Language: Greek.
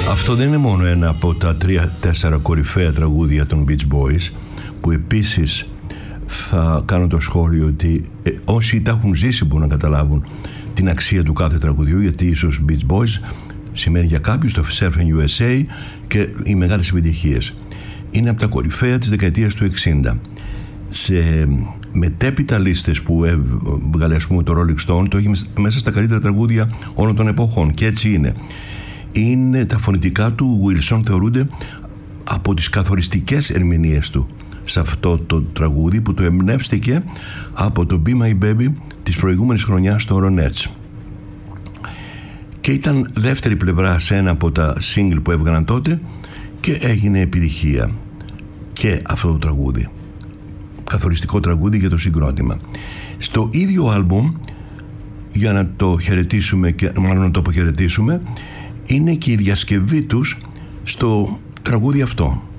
Αυτό δεν είναι μόνο ένα από τα 3-4 κορυφαία τραγούδια των Beach Boys, που επίσης θα κάνω το σχόλιο ότι όσοι τα έχουν ζήσει μπορούν να καταλάβουν την αξία του κάθε τραγουδιού, γιατί ίσως Beach Boys σημαίνει για κάποιους το Surfing USA και οι μεγάλες επιτυχίες. Είναι από τα κορυφαία της δεκαετίας του 60. Σε μετέπειτα λίστες που έβγαλε, ας πούμε, το Rolling Stone, το έχει μέσα στα καλύτερα τραγούδια όλων των εποχών, και έτσι είναι. Τα φωνητικά του Wilson θεωρούνται από τις καθοριστικές ερμηνείες του σε αυτό το τραγούδι, που το εμπνεύστηκε από το Be My Baby της προηγούμενης χρονιάς στο Ronettes, και ήταν δεύτερη πλευρά σε ένα από τα single που έβγαλαν τότε και έγινε επιτυχία και αυτό το τραγούδι, καθοριστικό τραγούδι για το συγκρότημα. Στο ίδιο άλμπουμ, για να το χαιρετήσουμε και μάλλον να το αποχαιρετήσουμε, είναι και η διασκευή τους στο τραγούδι αυτό.